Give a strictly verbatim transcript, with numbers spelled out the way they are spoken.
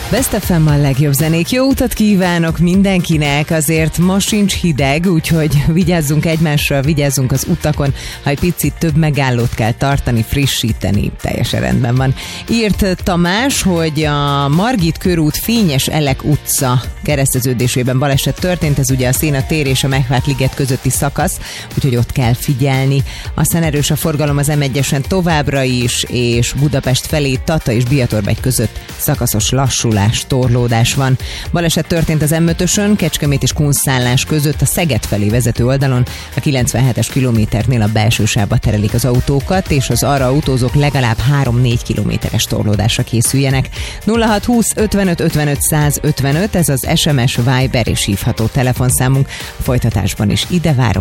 Best ef em a legjobb zenék. Jó utat kívánok mindenkinek, azért ma sincs hideg, úgyhogy vigyázzunk egymásra, vigyázzunk az utakon, ha egy picit több megállót kell tartani, frissíteni, teljesen rendben van. Írt Tamás, hogy a Margit körút Fényes Elek utca kereszteződésében baleset történt, ez ugye a Széna tér és a Mehvát liget közötti szakasz, úgyhogy ott kell figyelni. Aztán erős a forgalom az em egyesen továbbra is, és Budapest felé Tata és Biatorbegy között szakaszos lassulás, torlódás van. Baleset történt az em ötösön, Kecskemét és Kunszálás között a Szeged felé vezető oldalon, a kilencvenhetes kilométernél a belső sávba terelik az autókat, és az arra autózók legalább három-négy kilométeres torlódásra készüljenek. nulla hat húsz ötvenöt ötvenöt száz ötvenöt, ez az es em es, Viber és hívható telefonszámunk. A folytatásban is ide várom